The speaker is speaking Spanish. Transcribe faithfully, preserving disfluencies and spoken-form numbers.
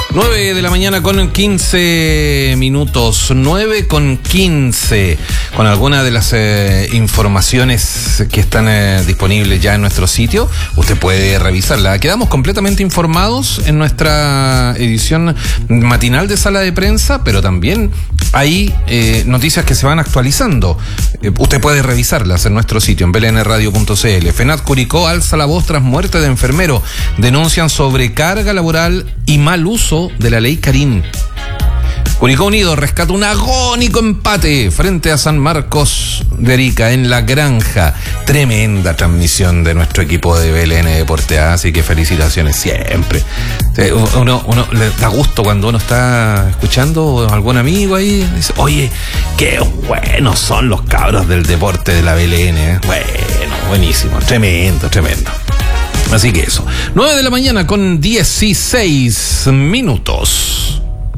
nueve de la mañana con quince minutos, nueve con quince, con algunas de las eh, informaciones que están eh, disponibles ya en nuestro sitio. Usted puede revisarla. Quedamos completamente informados en nuestra edición matinal de Sala de Prensa, pero también hay eh, noticias que se van actualizando. Eh, usted puede revisarlas en nuestro sitio, en b l n radio punto c l. FENAT Curicó alza la voz tras muerte de enfermero. Denuncian sobrecarga laboral y mal uso de la ley Carín. Curicó Unido rescata un agónico empate frente a San Marcos de Arica en La Granja. Tremenda transmisión de nuestro equipo de B L N Deporte A, así que felicitaciones siempre. Uno, uno le da gusto cuando uno está escuchando a algún amigo ahí, dice, oye, qué buenos son los cabros del deporte de la B L N. ¿eh? Bueno, buenísimo, tremendo, tremendo. Así que eso, nueve de la mañana con dieciséis minutos.